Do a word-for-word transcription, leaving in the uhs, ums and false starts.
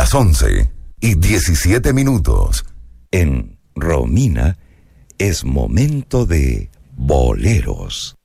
Las once y diecisiete minutos. En Romina es momento de boleros.